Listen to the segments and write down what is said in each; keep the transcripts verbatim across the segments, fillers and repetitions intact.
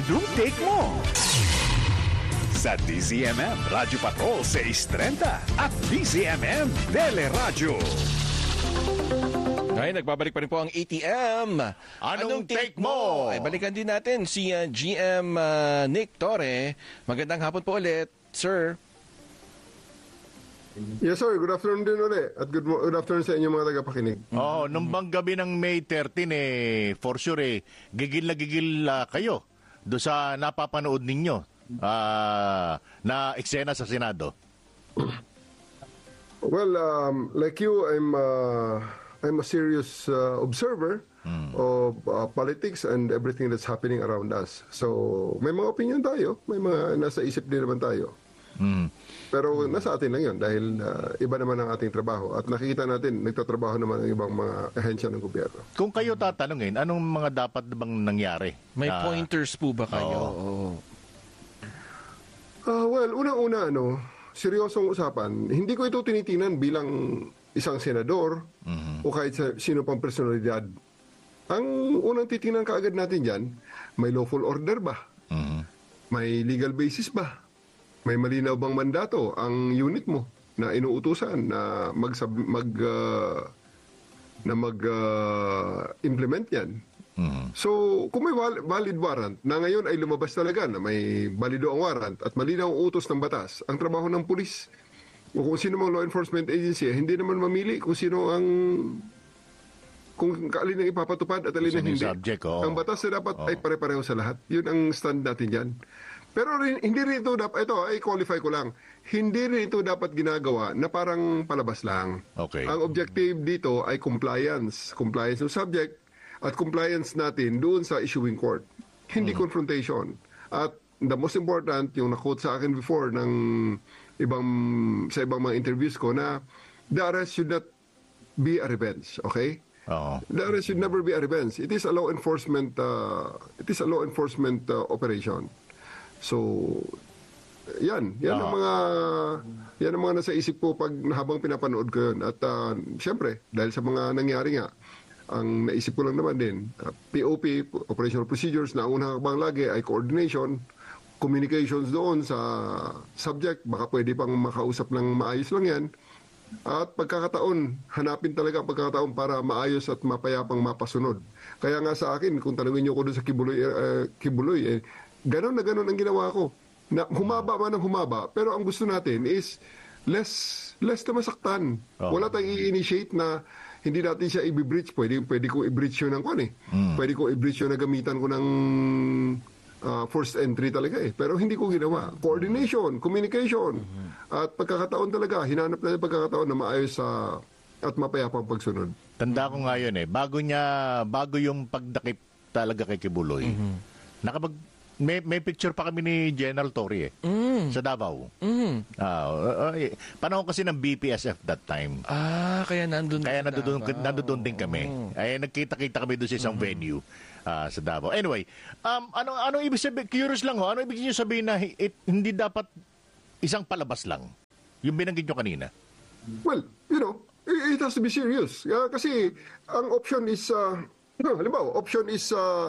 Anong take mo? Sa D Z M M Radio Patrol six thirty at D Z M M Teleradio. Ay, nagbabalik pa rin po ang A T M. Anong take mo? Ay, balikan din natin si uh, G M uh, Nick Torre. Magandang hapon po ulit, sir. Yes, sir. Good afternoon din ulit. At good, good afternoon sa inyong mga tagapakinig. Oo, oh, nung bang gabi ng May thirteenth, eh, for sure, eh, gigil na gigil uh, kayo do sa napapanood ninyo uh, na eksena sa Senado. Well, um, like you, I'm uh, I'm a serious uh, observer hmm. of uh, politics and everything that's happening around us. So, may mga opinion tayo. May mga nasa isip din naman tayo. Hmm. Pero nasa atin lang yun dahil uh, iba naman ang ating trabaho. At nakikita natin, nagtatrabaho naman ang ibang mga ahensya ng gobyerno. Kung kayo tatanungin, anong mga dapat bang nangyari? May uh, pointers po ba kayo? Oh. Oh. Uh, well, unang-una, ano, seryosong usapan. Hindi ko ito tinitingnan bilang isang senador mm-hmm. o kahit sa sino pang personalidad. Ang unang titingnan kaagad natin dyan, may lawful order ba? Mm-hmm. May legal basis ba? May malinaw bang mandato ang unit mo na inuutusan na mag mag uh, na mag uh, implement 'yan? Mm-hmm. So, kung may valid warrant na ngayon ay lumabas talaga na may valido ang warrant at malinaw ang utos ng batas, ang trabaho ng pulis o kung sino mang law enforcement agency, hindi naman mamili kung sino ang kung alin ang ipapatupad at alin ang hindi. Subject, oh. Ang batas na dapat oh. ay pare-pareho sa lahat. Yun ang stand natin diyan. Pero rin, hindi rin ito dapat, ito ay qualify ko lang, hindi rin ito dapat ginagawa na parang palabas lang. Okay. Ang objective dito ay compliance. Compliance ng subject at compliance natin doon sa issuing court. Hindi mm. confrontation. At the most important, yung na-quote sa akin before ng ibang, sa ibang mga interviews ko na the arrest should not be a revenge. Okay? Oo. The arrest should never be a revenge. It is a law enforcement, uh, it is a law enforcement uh, operation. So, yan. Yan ang mga yan ang mga nasa isip ko pag habang pinapanood ko yun. At uh, siyempre, dahil sa mga nangyari nga, ang naisip ko lang naman din, uh, P O P, operational procedures, na unang hakbang lagi ay coordination, communications doon sa subject, baka pwede pang makausap ng maayos lang yan. At pagkakataon, hanapin talaga ang pagkakataon para maayos at mapayapang mapasunod. Kaya nga sa akin, kung tanungin niyo ko doon sa Kibuloy, uh, Kibuloy eh, ganon na ganon ang ginawa ko. Na humaba man ang humaba, pero ang gusto natin is less less na masaktan. Oh. Wala tayong i-initiate na hindi natin siya i-breach. Pwede, pwede ko i-breach yun ng kwan eh. Mm. Pwede ko i-breach yun na gamitan ko ng uh, first entry talaga eh. Pero hindi ko ginawa. Coordination, communication, mm-hmm. at pagkakataon talaga, hinanap na yung pagkakataon na maayos sa at mapayapang pagsunod. Tanda ko nga yun eh. Bago niya, bago yung pagdakip talaga kay Kibuloy, mm-hmm. nakapag May, may picture pa kami ni General Torre eh, mm. sa Davao. Mm. Uh, uh, uh, panahon kasi ng B P S F that time. Ah, kaya nandun Kaya nandun, nandun din kami. Oh. Ay, nagkita-kita kami doon sa isang mm-hmm. venue uh, sa Davao. Anyway, um, ano, ano ibig sabihin, curious lang ho, ano ibig niyo sabihin na it, hindi dapat isang palabas lang? Yung binanggit nyo kanina. Well, you know, it, it has to be serious. Uh, kasi ang option is, uh, halimbawa, option is, uh,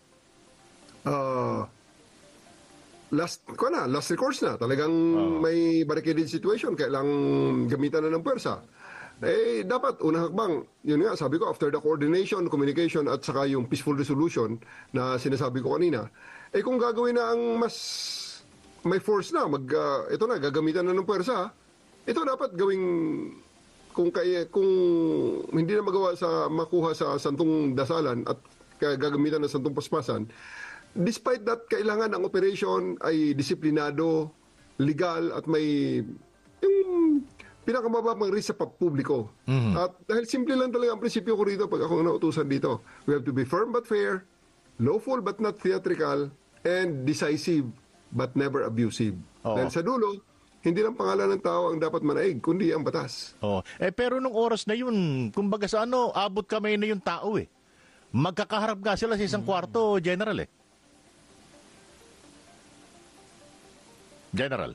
Uh, last ko na, last recourse na. Talagang oh. may barricaded situation, kailangang gamitan na ng pwersa. Eh, dapat, unang hakbang, yun nga, sabi ko, after the coordination, communication, at saka yung peaceful resolution na sinasabi ko kanina, eh kung gagawin na ang mas may force na, mag, uh, ito na, gagamitan na ng pwersa, ito dapat gawing, kung, kaya, kung hindi na magawa sa, makuha sa santong dasalan at gagamitan ng santong paspasan, despite that, kailangan ang operation ay disiplinado, legal, at may yung pinakamababang risk sa publiko. Mm-hmm. At dahil simple lang talaga ang prinsipyo ko rito pag ako nautusan dito. We have to be firm but fair, lawful but not theatrical, and decisive but never abusive. Oh. Dahil sa dulo, hindi lang pangalan ng tao ang dapat manaig, kundi ang batas. Oh. Eh, pero nung oras na yun, kumbaga sa ano, abot kamay na yung tao eh. Magkakaharap nga sila sa isang mm-hmm. kwarto, General eh. General.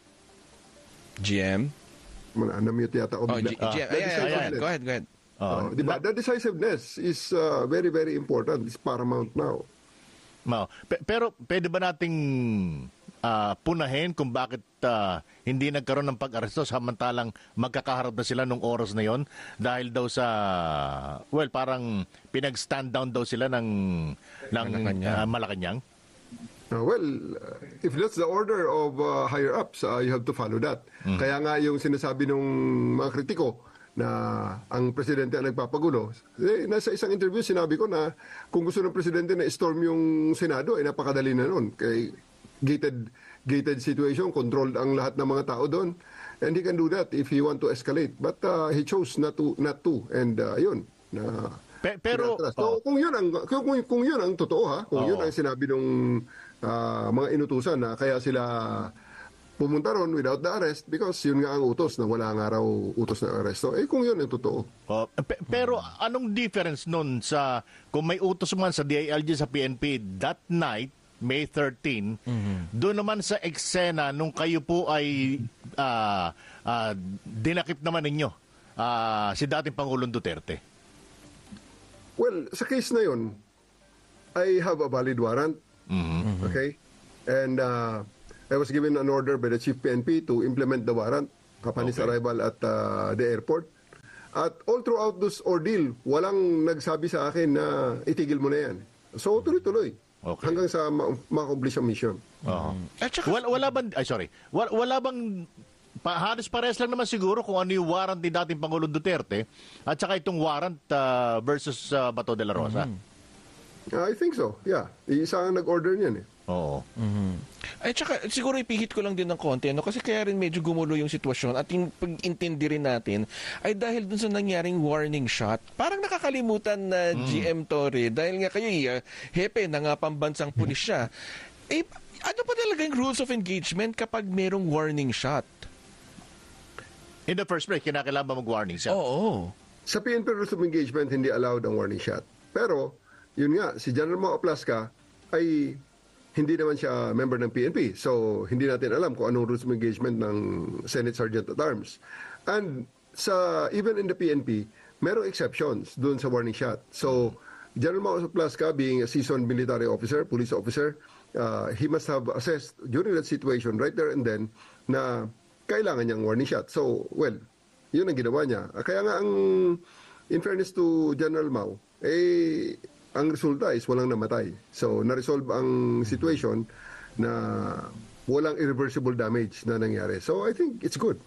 G M? Na-mute yata ako. Oh, G- uh, G M. Ayan, ayan, ayan. Go ahead, go ahead. Uh, uh, diba? The decisiveness is uh, very, very important. It's paramount now. No. Pe- pero pwede ba nating ah, punahin kung bakit ah, hindi nagkaroon ng pag-aresto samantalang magkakaharap na sila nung oras na yon dahil daw sa well parang pinag-stand down daw sila ng ng Malacanang. ah, Malacanang. Uh, well, uh, if that's the order of uh, higher ups, uh, you have to follow that. Kaya nga yung sinasabi ng mga kritiko na ang presidente ang nagpapagulo, eh, nasa isang interview sinabi ko na kung gusto ng presidente na storm yung Senado, eh napakadali na nun. Kay gated, gated situation, controlled ang lahat ng mga tao doon. And he can do that if he want to escalate. But uh, he chose not to, not to. And uh, yun, na... Pe- pero So, oh, kung yun ang kung, kung, kung yun ang totoo ha, kung Oo. yun ang sinabi ng mga inutusan na kaya sila pumunta ron without the arrest because yun nga ang utos na wala nga raw utos na aresto. Eh kung yun ang totoo. oh, pe- pero anong difference nun sa kung may utos man sa D I L G sa P N P that night May thirteenth, doon naman sa eksena nung kayo po ay ah, ah, dinakip naman ninyo ah, si dating Pangulong Duterte? Well, sa case na yun, I have a valid warrant. Okay? And uh, I was given an order by the Chief P N P to implement the warrant upon his Okay. arrival at uh, the airport. At all throughout this ordeal, walang nagsabi sa akin na itigil mo na yan. So, tuloy-tuloy. Okay. Hanggang sa ma- ma-accomplish ang mission. Oo. At saka, Wala, wala bang, ay sorry, wala, wala bang, pa, halos pares lang naman siguro kung ano yung warrant ni dating Pangulong Duterte at saka itong warrant ah, versus ah, Bato de la Rosa. I think so, yeah. Isa ang nag-order niyan eh. Oo. Ay, tsaka siguro ipihit ko lang din ng konti, no? Kasi kaya rin medyo gumulo yung sitwasyon at yung pag-intindi rin natin ay dahil dun sa nangyaring warning shot, parang nakakalimutan na G M Torre dahil nga kayo, uh, hepe na nga pambansang pulis siya. Eh, ano pa talaga yung rules of engagement kapag merong warning shot? In the first place, kinakailangan ba mag-warning siya? Oo. Sa P N P rules of engagement, hindi allowed ang warning shot. Pero, yun nga, si General Mao Oplasca ay hindi naman siya member ng P N P. So, hindi natin alam kung anong rules of engagement ng Senate Sergeant at Arms. And sa even in the P N P, merong exceptions doon sa warning shot. So, General Mao Oplasca being a seasoned military officer, police officer, uh, he must have assessed during that situation right there and then na kailangan niyang warning shot. So, well, yun ang ginawa niya. Kaya nga ang, in fairness to General Mao, eh, ang resulta is walang namatay. So, na-resolve ang situation na walang irreversible damage na nangyari. So, I think it's good.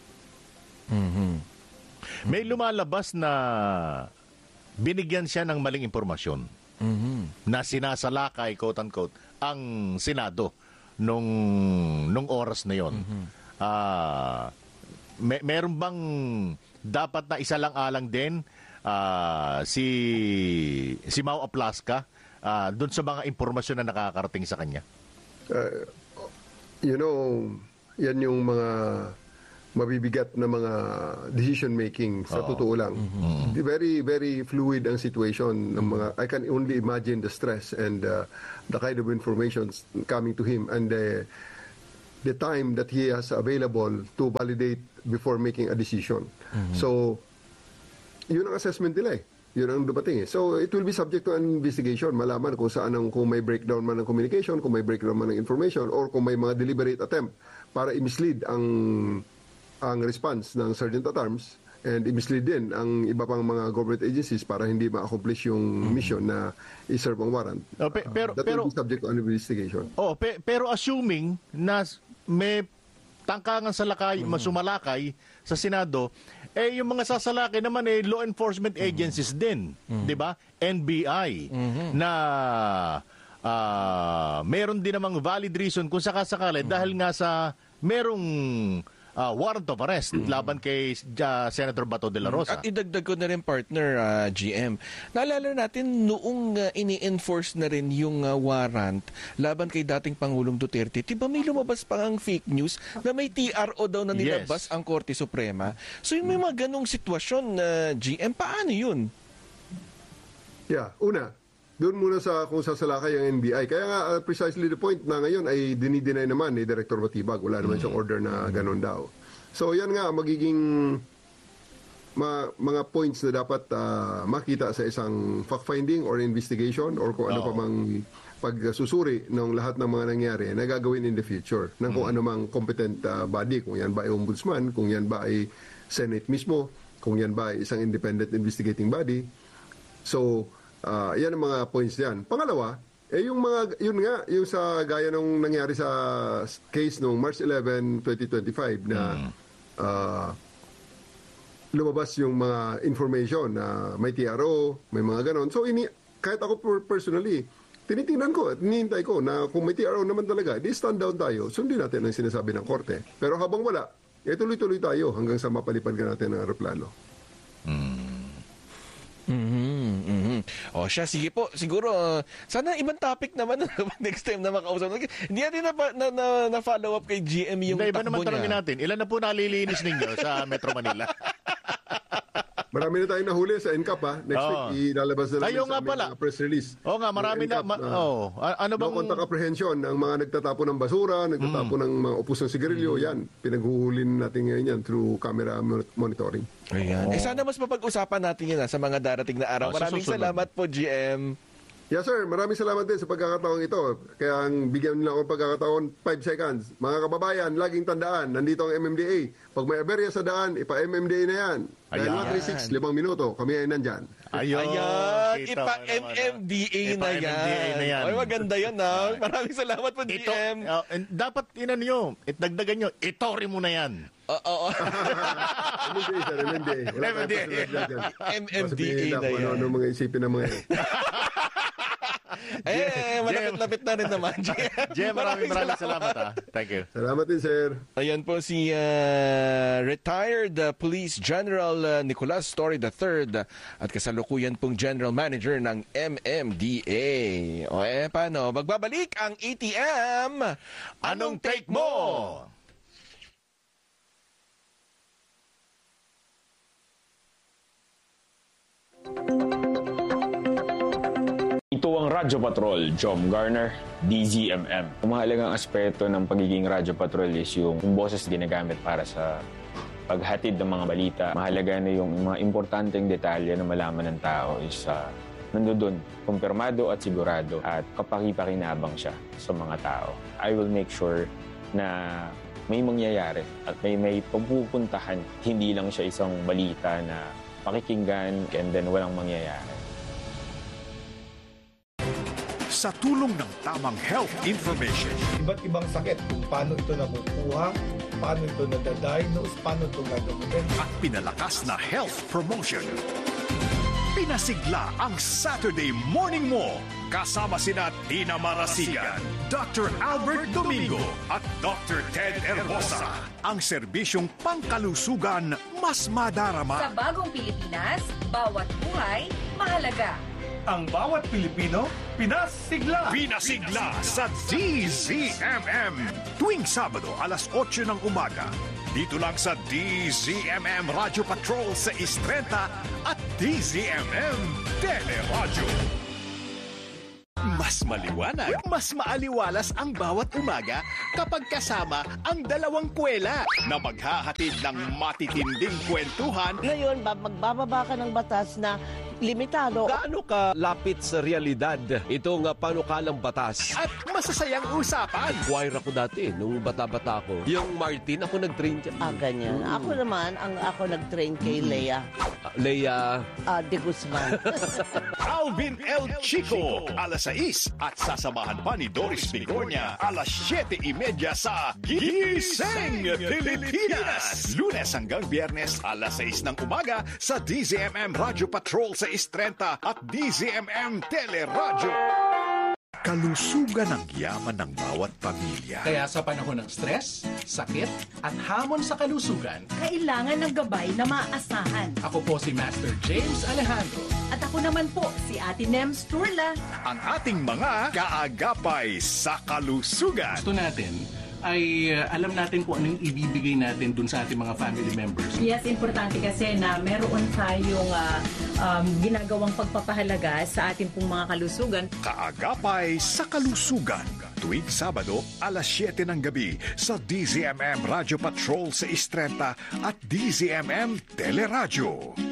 May lumalabas na binigyan siya ng maling impormasyon na sinasalakay, quote-unquote, ang Senado nung, nung oras na yon. Ah, may, meron bang dapat na isa lang alang din ah, si si Mau Oplasca ah, doon sa mga impormasyon na nakakarating sa kanya? Uh, you know, yan yung mga mabibigat na mga decision making sa totoo lang. Very very fluid ang situation ng mga I can only imagine the stress and uh, the kind of information coming to him and the the time that he has available to validate before making a decision. So yun ang assessment nila eh. Yun ang dumating eh. So it will be subject to an investigation. Malaman kung saan ang, kung may breakdown man ng communication, kung may breakdown man ng information, or kung may mga deliberate attempt para i-mislead ang ang response ng Sergeant at Arms and i-mislead din ang iba pang mga government agencies para hindi ma-accomplish yung mission na i-serve ang warrant. Oh, pe- pero That pero will be subject to an investigation. Oh, pe- pero assuming na s- may tangkangan sa lakay, masumalakay sa Senado, eh yung mga sasalakay naman eh law enforcement agencies din, 'di ba? N B I na ah, meron din namang valid reason kung sakasakali dahil nga sa merong ah, warrant of arrest laban kay ah, Senator Bato de la Rosa. At idagdag ko na rin partner, ah, G M. Naalala natin noong ah, ini-enforce na rin yung ah, warrant laban kay dating Pangulong Duterte, di ba may lumabas pa ang fake news na may T R O daw na nilabas Yes. ang Korte Suprema? So yung may mga ganong sitwasyon na G M, paano yun? Yeah, una, doon muna sa kung sasalakay ang N B I. Kaya nga uh, precisely the point na ngayon ay dinideny naman ni Director Batibag. Wala naman siyang order na ganun daw. So yan nga magiging ma- mga points na dapat uh, makita sa isang fact-finding or investigation or kung ano Oo. pa mang pagsusuri ng lahat ng mga nangyari na gagawin in the future ng kung ano mang competent uh, body, kung yan ba ay ombudsman, kung yan ba ay Senate mismo, kung yan ba ay isang independent investigating body. So, uh, yan ang mga points diyan. Pangalawa, eh yung mga, yun nga, yung sa gaya nung nangyari sa case nung March eleventh, twenty twenty-five na mm. uh, lumabas yung mga information na may T R O, may mga ganon. So, ini, kahit ako personally, tinitingnan ko at hinihintay ko na kung may T R O naman talaga, di stand down tayo, sundin natin ang sinasabi ng korte. Pero habang wala, eh tuloy-tuloy tayo hanggang sa mapalipad ka natin ng aeroplano. Mm. Mm-hmm, mm-hmm. O siya, sige po, siguro, uh, sana ibang topic naman next time na makausap. Hindi natin na, na, na, na follow up kay G M yung Hindi, takbo iba naman niya. tanongin natin, ilan na po nalilinis ninyo sa Metro Manila? Marami na tayong nahuli sa N C A P ha. Next Oo. week, ilalabas na namin Ayaw sa nga aming pala. uh, press release. Oo nga, marami Ng na. N C A P, Ma- uh, oh. Ano bang... No contact apprehension ng mga nagtatapo ng basura, nagtatapo Mm. ng mga upos ng sigarilyo, yan. Pinaghuhulin natin ngayon yan through camera monitoring. Ayan. Eh sana mas mapag-usapan natin yan ha, sa mga darating na araw. Oh, sa Maraming susunod. salamat po, G M. Yes sir, maraming salamat din sa pagkakataon ito. Kaya ang bigyan nila ako ng pagkakataon, five seconds. Mga kababayan, laging tandaan, nandito ang M M D A. Pag may aberya sa daan, ipa-M M D A na yan. Dahil Ayan. one three six, limang minuto, kami ay nandyan. Ayun. Ayan, kita mo ipa-M M D A naman, na ah. yan. Ipa-M M D A na yan. Ay, maganda yan ha. Maraming salamat po, G Ito, M. uh, and dapat inan nyo, itdagdagan nyo, itori mo na yan. Oo. M M D A sir, M M D A. Wala M M D A. tayong personal dyan. M M D A Sasabihin na kung yan. Ano, ano mga isipin ng mga yan. Eh, malapit-lapit na rin naman. Jem, maraming maraming salamat ha. Thank you. Salamat din sir. Ayan po si uh, retired uh, Police General uh, Nicolas Torre the third at kasalukuyan pong General Manager ng M M D A. O eh, paano? Magbabalik ang A T M. Anong take mo? Ito ang Radyo Patrol, Jom Garner, D Z M M. Ang mahalagang aspeto ng pagiging Radyo Patrol is yung, yung boses ginagamit para sa paghatid ng mga balita. Mahalaga na yung mga importanteng detalye na malaman ng tao is uh, nandoon, kumpirmado at sigurado at kapakipakinabang siya sa mga tao. I will make sure na may mangyayari at may may pagpupuntahan. Hindi lang siya isang balita na pakikinggan and then walang mangyayari. Sa tulong ng tamang health information, Iba't ibang sakit, kung paano ito nakukuha, paano ito nadadiagnose, paano ito gagawin. at pinalakas na health promotion. Pinasigla ang Saturday Morning Mo kasama sina Tina Marasigan, Doctor Albert Domingo at Doctor Ted Herbosa. Ang serbisyong pangkalusugan mas madarama. Sa bagong Pilipinas, bawat buhay mahalaga. Ang bawat Pilipino, pinasigla. Pinasigla sa D Z M M tuwing Sabado alas otso ng umaga. Dito lang sa D Z M M Radio Patrol sa Istrenta at D Z M M Teleradyo. Mas maliwanag, mas maaliwalas ang bawat umaga kapag kasama ang dalawang kwela na maghahatid ng matitinding kwentuhan Ngayon, ba, magbababa ka ng batas na limitado. Gaano ka lapit sa realidad itong uh, panukalang batas? at masasayang usapan. Choir ako dati, nung bata-bata ko. Yung Martin, ako nag-train dyan. Ah, ganyan. Ako naman, ang ako nag-train kay Lea Uh, Leia, ah, de Guzman. Alvin El Chico, alas sais at sasamahan pa ni Doris Bigornia, alas siyete y media sa Gising Pilipinas. Lunes hanggang Biyernes, alas sais ng umaga sa D Z M M Radio Patrol sa Istrenta at D Z M M Teleradyo. Kalusugan ang yaman ng bawat pamilya. Kaya sa panahon ng stress, sakit, at hamon sa kalusugan, Kailangan ng gabay na maaasahan. ako po si Master James Alejandro. At ako naman po, si Ate Nems Turla. Ang ating mga kaagapay sa kalusugan. Gusto natin ay uh, alam natin kung anong ibibigay natin dun sa ating mga family members. Yes, importante kasi na meron tayong uh, um, ginagawang pagpapahalaga sa ating pong mga kalusugan. Kaagapay sa kalusugan. Tuwing Sabado, alas siyete ng gabi sa D Z M M Radio Patrol sa Istrenta at D Z M M Teleradyo.